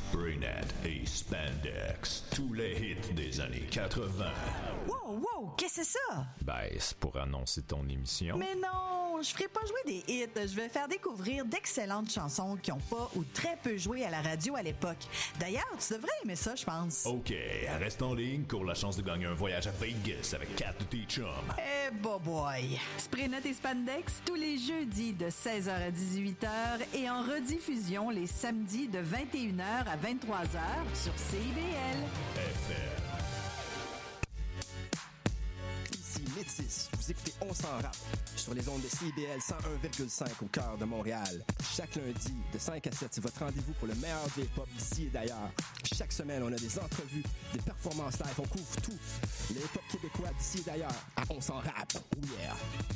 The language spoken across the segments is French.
Spraynet et Spandex, tous les hits des années 80. Wow, qu'est-ce que c'est ça? Ben, c'est pour annoncer ton émission. Mais non, je ferai pas jouer des hits. Je vais faire découvrir d'excellentes chansons qui ont pas ou très peu joué à la radio à l'époque. D'ailleurs, tu devrais aimer ça, je pense. OK, reste en ligne, cours la chance de gagner un voyage à Vegas avec 4 de tes chums. Eh, boy. Spraynet et Spandex, tous les jeudis de 16h à 18h et en rediffusion les samedis de 21h à 23h sur CIBL. FM. Ici Métis, vous écoutez On s'en rappe sur les ondes de CIBL 101,5 au cœur de Montréal. Chaque lundi, de 5 à 7, c'est votre rendez-vous pour le meilleur du hip-hop d'ici et d'ailleurs. Chaque semaine, on a des entrevues, des performances live, on couvre tout. Le hip-hop québécois d'ici et d'ailleurs à On s'en rappe. Oh yeah!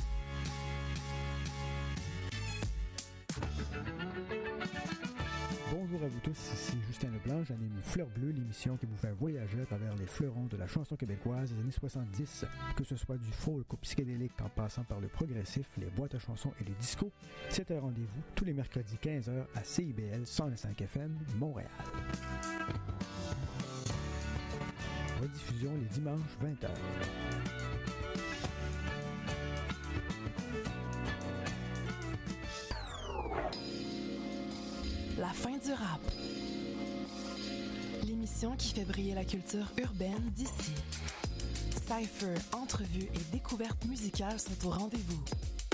Bonjour à vous tous, ici Justin Leblanc, j'anime Fleur Bleue, l'émission qui vous fait voyager à travers les fleurons de la chanson québécoise des années 70, que ce soit du folk au psychédélique en passant par le progressif, les boîtes à chansons et le disco. C'est un rendez-vous tous les mercredis 15h à CIBL 105 FM, Montréal. Rediffusion les dimanches 20h. La fin du rap. L'émission qui fait briller la culture urbaine d'ici. Cypher, entrevues et découvertes musicales sont au rendez-vous.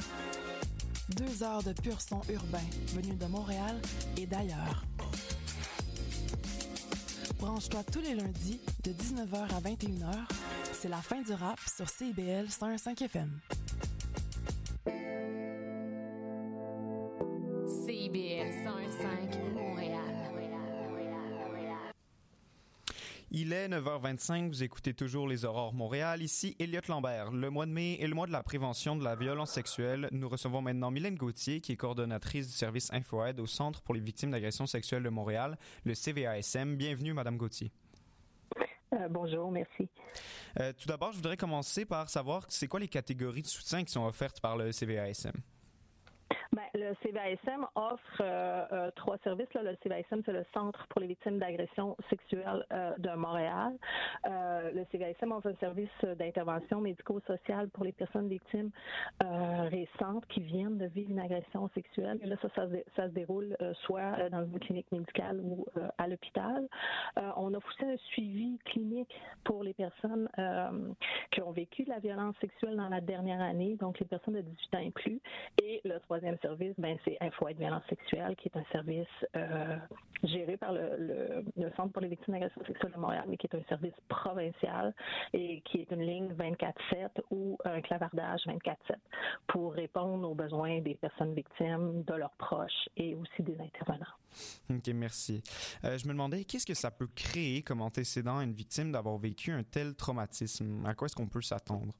2 heures de pur son urbain venus de Montréal et d'ailleurs. Branche-toi tous les lundis de 19h à 21h. C'est la fin du rap sur CIBL 101.5 FM. CIBL 101.5 Montréal. Il est 9h25, vous écoutez toujours les Aurores Montréal. Ici, Elliot Lambert. Le mois de mai est le mois de la prévention de la violence sexuelle. Nous recevons maintenant Mylène Gauthier, qui est coordonnatrice du service InfoAide au Centre pour les victimes d'agressions sexuelles de Montréal, le CVASM. Bienvenue, Madame Gauthier. Bonjour, merci. Tout d'abord, je voudrais commencer par savoir c'est quoi les catégories de soutien qui sont offertes par le CVASM. Le CVASM offre 3 services. Là. Le CVASM, c'est le Centre pour les victimes d'agressions sexuelles de Montréal. Le CVASM offre un service d'intervention médico-sociale pour les personnes victimes récentes qui viennent de vivre une agression sexuelle. Et là, ça se déroule soit dans une clinique médicale ou à l'hôpital. On offre aussi un suivi clinique pour les personnes qui ont vécu de la violence sexuelle dans la dernière année, donc les personnes de 18 ans et plus. Et le troisième service, c'est InfoAide violence sexuelle, qui est un service géré par le Centre pour les victimes d'agressions sexuelles de Montréal, mais qui est un service provincial et qui est une ligne 24/7 ou un clavardage 24/7 pour répondre aux besoins des personnes victimes, de leurs proches et aussi des intervenants. OK, merci. Je me demandais, qu'est-ce que ça peut créer comme antécédent à une victime d'avoir vécu un tel traumatisme? À quoi est-ce qu'on peut s'attendre?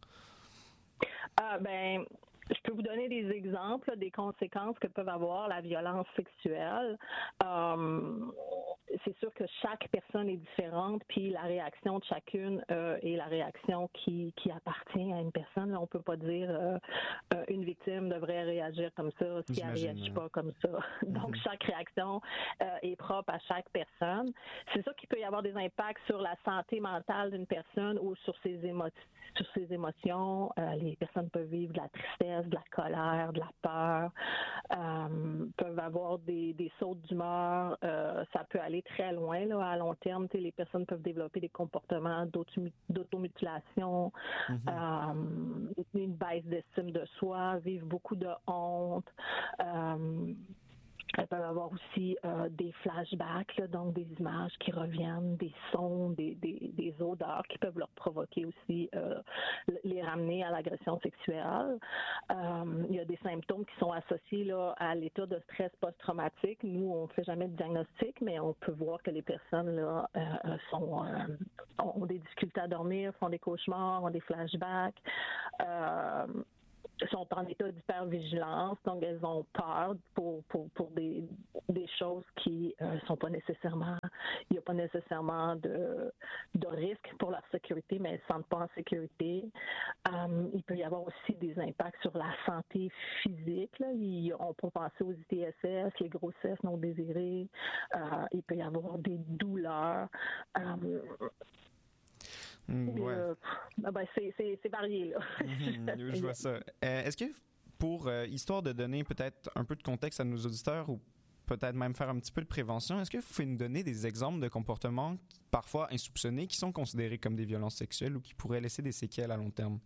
Je peux vous donner des exemples des conséquences que peuvent avoir la violence sexuelle. C'est sûr que chaque personne est différente, puis la réaction de chacune est la réaction qui appartient à une personne. Là, on peut pas dire une victime devrait réagir comme ça si elle réagit pas comme ça. Donc, chaque réaction est propre à chaque personne. C'est sûr qu'il peut y avoir des impacts sur la santé mentale d'une personne ou sur ses émotions. Les personnes peuvent vivre de la tristesse, de la colère, de la peur, peuvent avoir des sautes d'humeur. Ça peut aller très loin là, à long terme. Les personnes peuvent développer des comportements d'automutilation, une baisse d'estime de soi, vivre beaucoup de honte. Elles peuvent avoir aussi des flashbacks, là, donc des images qui reviennent, des sons, des odeurs qui peuvent leur provoquer aussi, les ramener à l'agression sexuelle. Il y a des symptômes qui sont associés là, à l'état de stress post-traumatique. Nous, on ne fait jamais de diagnostic, mais on peut voir que les personnes là, ont des difficultés à dormir, font des cauchemars, ont des flashbacks. Sont en état d'hypervigilance, donc elles ont peur pour des choses qui sont pas nécessairement il n'y a pas nécessairement de risque pour leur sécurité, mais elles ne se sentent pas en sécurité. Il peut y avoir aussi des impacts sur la santé physique. Là. On peut penser aux ITSS, les grossesses non désirées. Il peut y avoir des douleurs. C'est varié, là. Je vois ça. Est-ce que, pour histoire de donner peut-être un peu de contexte à nos auditeurs ou peut-être même faire un petit peu de prévention, est-ce que vous pouvez nous donner des exemples de comportements parfois insoupçonnés qui sont considérés comme des violences sexuelles ou qui pourraient laisser des séquelles à long terme?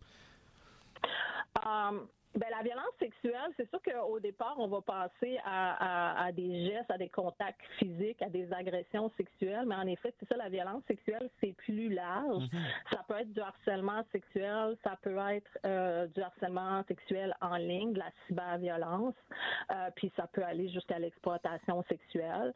La violence sexuelle, c'est sûr qu'au départ, on va passer à des gestes, à des contacts physiques, à des agressions sexuelles, mais en effet, c'est ça, la violence sexuelle, c'est plus large. Ça peut être du harcèlement sexuel, ça peut être du harcèlement sexuel en ligne, de la cyberviolence, puis ça peut aller jusqu'à l'exploitation sexuelle.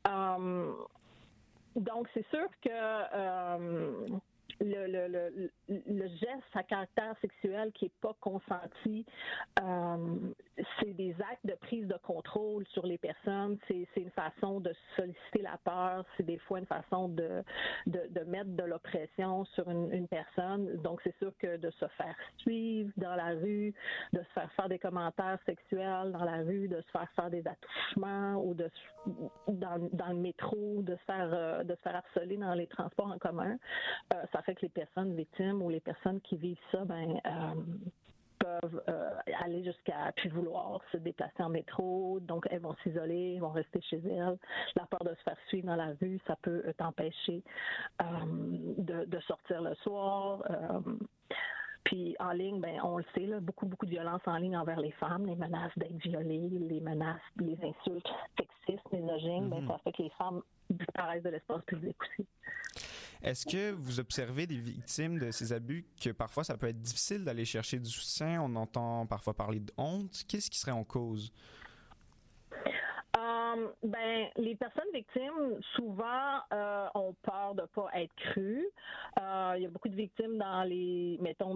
Donc, c'est sûr que le geste à caractère sexuel qui n'est pas consenti, c'est des actes de prise de contrôle sur les personnes. C'est une façon de solliciter la peur. C'est des fois une façon de mettre de l'oppression sur une personne. Donc, c'est sûr que de se faire suivre dans la rue, de se faire des commentaires sexuels dans la rue, de se faire des attouchements ou dans le métro, de se faire harceler dans les transports en commun, ça fait que les personnes victimes ou les personnes qui vivent ça, peuvent aller jusqu'à plus vouloir se déplacer en métro. Donc, elles vont s'isoler, elles vont rester chez elles. La peur de se faire suivre dans la rue, ça peut t'empêcher de sortir le soir. Puis en ligne, on le sait, là, beaucoup de violence en ligne envers les femmes, les menaces d'être violées, les menaces, les insultes sexistes, misogynes, ça fait que les femmes disparaissent de l'espace public aussi. Est-ce que vous observez des victimes de ces abus que parfois ça peut être difficile d'aller chercher du soutien? On entend parfois parler de honte. Qu'est-ce qui serait en cause? Les personnes victimes, souvent, ont peur de ne pas être crues. Il y a beaucoup de victimes dans les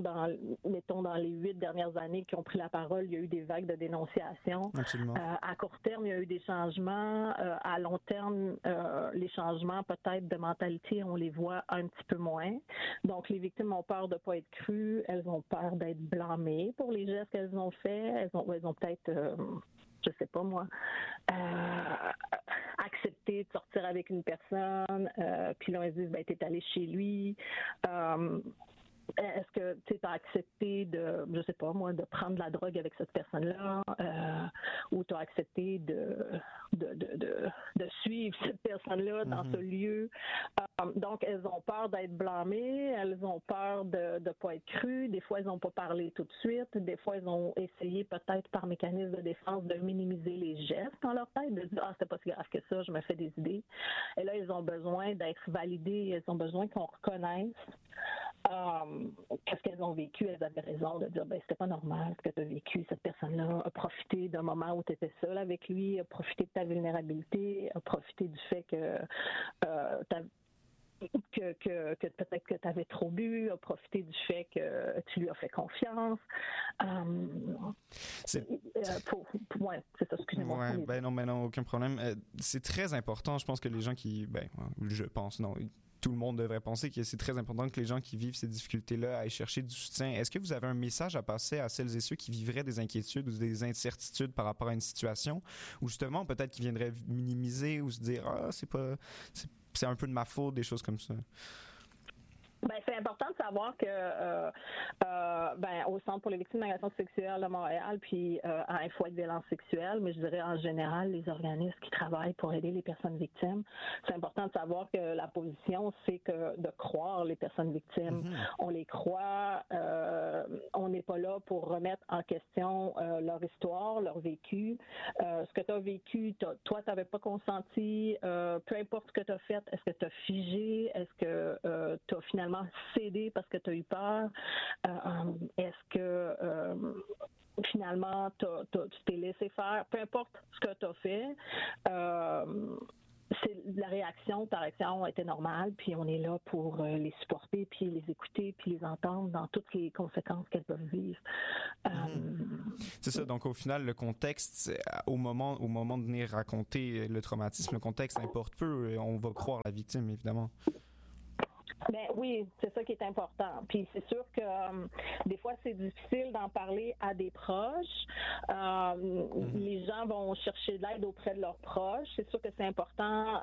8 dernières années qui ont pris la parole. Il y a eu des vagues de dénonciation. Absolument. À court terme, il y a eu des changements. À long terme, les changements peut-être de mentalité, on les voit un petit peu moins. Donc, les victimes ont peur de ne pas être crues. Elles ont peur d'être blâmées pour les gestes qu'elles ont faits. Elles ont peut-être... je sais pas moi, accepter de sortir avec une personne, puis là, ils disent, t'es allé chez lui. Est-ce que tu as accepté de, je sais pas moi, de prendre de la drogue avec cette personne-là, ou tu as accepté de suivre cette personne-là dans ce lieu? Donc, elles ont peur d'être blâmées, elles ont peur de ne pas être crues, des fois, elles n'ont pas parlé tout de suite, des fois, elles ont essayé peut-être par mécanisme de défense de minimiser les gestes dans leur tête, de dire « c'était pas si grave que ça, je me fais des idées ». Et là, elles ont besoin d'être validées, elles ont besoin qu'on reconnaisse qu'est-ce qu'elles ont vécu. Elles avaient raison de dire c'était pas normal ce que tu as vécu. Cette personne-là a profité d'un moment où tu étais seule avec lui, a profité de ta vulnérabilité, a profité du fait que peut-être que tu avais trop bu, a profité du fait que tu lui as fait confiance. C'est ça, excusez-moi. Non, aucun problème. C'est très important, je pense que les gens qui... tout le monde devrait penser que c'est très important que les gens qui vivent ces difficultés-là aillent chercher du soutien. Est-ce que vous avez un message à passer à celles et ceux qui vivraient des inquiétudes ou des incertitudes par rapport à une situation, ou justement peut-être qui viendraient minimiser ou se dire c'est un peu de ma faute, des choses comme ça? C'est important de savoir que au Centre pour les victimes d'agressions sexuelles de Montréal, puis à Info de violence sexuelle, mais je dirais en général, les organismes qui travaillent pour aider les personnes victimes, c'est important de savoir que la position, c'est que de croire les personnes victimes. On les croit, on n'est pas là pour remettre en question leur histoire, leur vécu. Ce que tu as vécu, toi, tu n'avais pas consenti, peu importe ce que tu as fait, est-ce que tu as figé, est-ce que tu as finalement cédé parce que tu as eu peur, est-ce que finalement tu t'es laissé faire, peu importe ce que tu as fait, la réaction par action était normale, puis on est là pour les supporter, puis les écouter, puis les entendre dans toutes les conséquences qu'elles peuvent vivre. C'est ça. Donc au final, le contexte, au moment de venir raconter le traumatisme, le contexte importe peu. On va croire la victime, évidemment. Ben oui, c'est ça qui est important. Puis c'est sûr que des fois c'est difficile d'en parler à des proches. Les gens vont chercher de l'aide auprès de leurs proches. C'est sûr que c'est important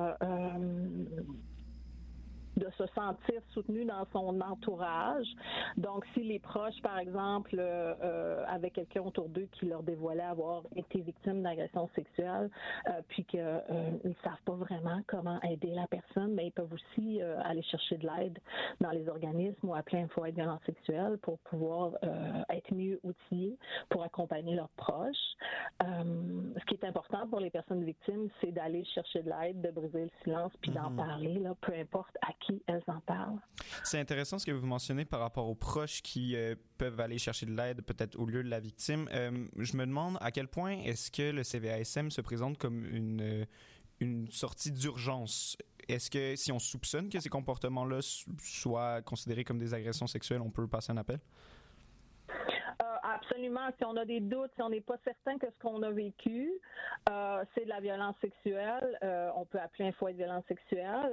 de se sentir soutenu dans son entourage. Donc, si les proches, par exemple, avaient quelqu'un autour d'eux qui leur dévoilait avoir été victime d'agression sexuelle, puis qu'ils ne savent pas vraiment comment aider la personne, mais ils peuvent aussi aller chercher de l'aide dans les organismes ou appeler Info Aide Violence Sexuelle pour pouvoir être mieux outillés pour accompagner leurs proches. Ce qui est important pour les personnes victimes, c'est d'aller chercher de l'aide, de briser le silence, puis d'en parler, là, peu importe à qui elles en parlent. C'est intéressant ce que vous mentionnez par rapport aux proches qui peuvent aller chercher de l'aide peut-être au lieu de la victime. Je me demande à quel point est-ce que le CVASM se présente comme une sortie d'urgence. Est-ce que si on soupçonne que ces comportements-là soient considérés comme des agressions sexuelles, on peut passer un appel? Absolument. Si on a des doutes, si on n'est pas certain que ce qu'on a vécu, c'est de la violence sexuelle, on peut appeler Info Aide Violence Sexuelle.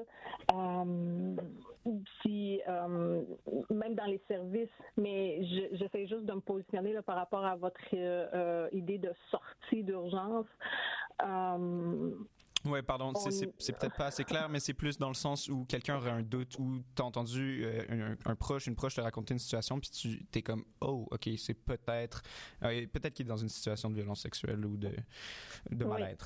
Même dans les services, mais j'essaie juste de me positionner là, par rapport à votre idée de sortie d'urgence. Oui, pardon, c'est peut-être pas assez clair, mais c'est plus dans le sens où quelqu'un aurait un doute ou t'as entendu une proche te raconter une situation, puis tu t'es comme « Oh, OK, c'est peut-être qu'il est dans une situation de violence sexuelle ou de mal-être. »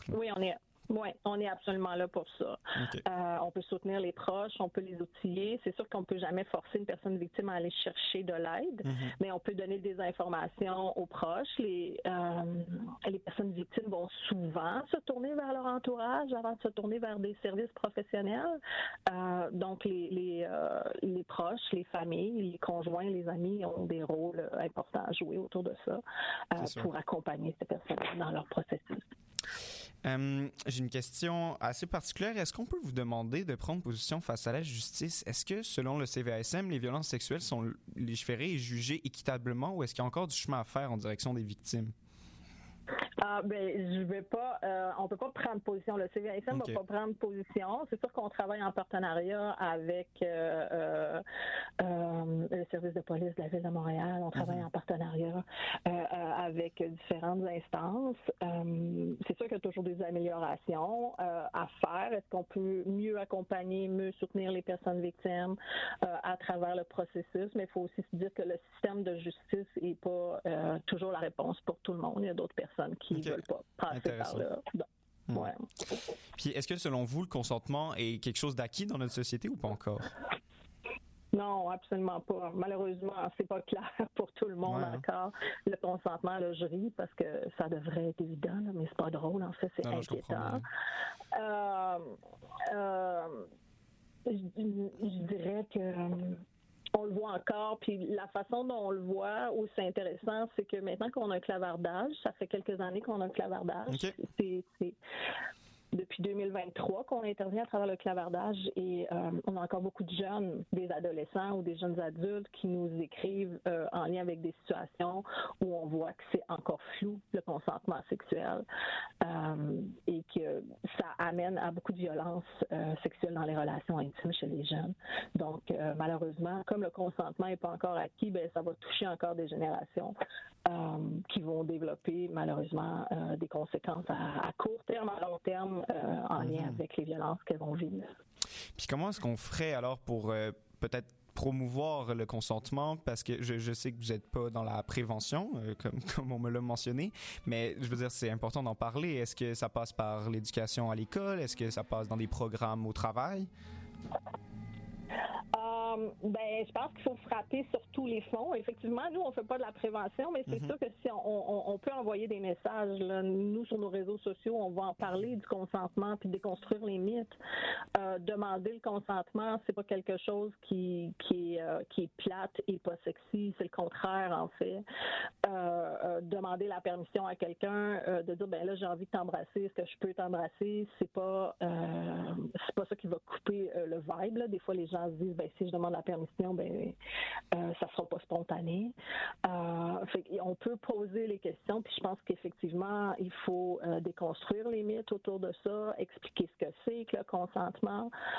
Oui, on est absolument là pour ça. Okay. On peut soutenir les proches, on peut les outiller. C'est sûr qu'on peut jamais forcer une personne victime à aller chercher de l'aide, mais on peut donner des informations aux proches. Les personnes victimes vont souvent se tourner vers leur entourage avant de se tourner vers des services professionnels. Donc, les proches, les familles, les conjoints, les amis ont des rôles importants à jouer autour de ça pour accompagner ces personnes dans leur processus. J'ai une question assez particulière. Est-ce qu'on peut vous demander de prendre position face à la justice? Est-ce que, selon le CVASM, les violences sexuelles sont légiférées et jugées équitablement ou est-ce qu'il y a encore du chemin à faire en direction des victimes? Je vais pas. On peut pas prendre position. Le CVASM va pas prendre position. C'est sûr qu'on travaille en partenariat avec le service de police de la ville de Montréal. On travaille en partenariat avec différentes instances. C'est sûr qu'il y a toujours des améliorations à faire. Est-ce qu'on peut mieux accompagner, mieux soutenir les personnes victimes à travers le processus? Mais il faut aussi se dire que le système de justice n'est pas toujours la réponse pour tout le monde. Il y a d'autres personnes qui ne veulent pas passer par là. Ouais. Puis, est-ce que, selon vous, le consentement est quelque chose d'acquis dans notre société ou pas encore? Non, absolument pas. Malheureusement, c'est pas clair pour tout le monde encore. Le consentement, là, je ris parce que ça devrait être évident, là, mais c'est pas drôle. En fait, c'est inquiétant. Je dirais que on le voit encore, puis la façon dont on le voit, où c'est intéressant, c'est que maintenant qu'on a un clavardage, ça fait quelques années qu'on a un clavardage, c'est depuis 2023 qu'on intervient à travers le clavardage et on a encore beaucoup de jeunes, des adolescents ou des jeunes adultes qui nous écrivent en lien avec des situations où on voit que c'est encore flou, le consentement sexuel, et que ça amène à beaucoup de violences sexuelles dans les relations intimes chez les jeunes. Donc, malheureusement, comme le consentement n'est pas encore acquis, ça va toucher encore des générations qui vont développer, malheureusement, des conséquences à court terme, à long terme, en lien avec les violences qu'elles vont vivre. Puis comment est-ce qu'on ferait alors pour peut-être promouvoir le consentement, parce que je sais que vous n'êtes pas dans la prévention, comme on me l'a mentionné, mais je veux dire, c'est important d'en parler. Est-ce que ça passe par l'éducation à l'école? Est-ce que ça passe dans des programmes au travail? Je pense qu'il faut frapper sur tous les fronts. Effectivement, nous, on fait pas de la prévention, mais c'est sûr que si on peut envoyer des messages, là, nous, sur nos réseaux sociaux, on va en parler du consentement puis déconstruire les mythes. Demander le consentement, c'est pas quelque chose qui est plate et pas sexy, c'est le contraire, en fait. Demander la permission à quelqu'un, de dire, ben là, j'ai envie de t'embrasser, est-ce que je peux t'embrasser? C'est pas ça qui va couper le vibe, là. Des fois, les gens se disent, ben si je demande la permission, ça sera pas spontané. On peut poser les questions, puis je pense qu'effectivement, il faut déconstruire les mythes autour de ça, expliquer ce que c'est que le consentement,